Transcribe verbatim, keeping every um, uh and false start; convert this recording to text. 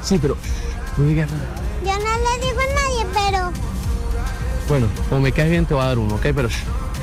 Sí, pero no digas nada. Yo no le digo a nadie, pero... Bueno, como me caes bien te voy a dar uno, ¿ok? Pero